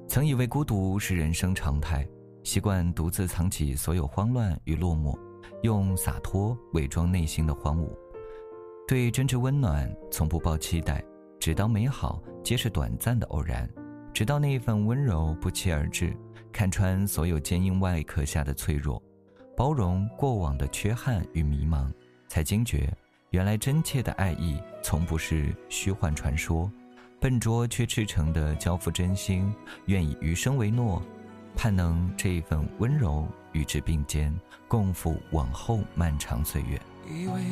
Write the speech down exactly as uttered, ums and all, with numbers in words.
曾以为孤独是人生常态，习惯独自藏起所有慌乱与落寞，用洒脱伪装内心的荒芜。对真挚温暖从不抱期待，直到美好皆是短暂的偶然，直到那一份温柔不期而至，看穿所有坚硬外壳下的脆弱，包容过往的缺憾与迷茫，才惊觉原来真切的爱意从不是虚幻传说，笨拙却赤诚的交付真心，愿以余生为诺，盼能这一份温柔与之并肩，共赴往后漫长岁月。 以为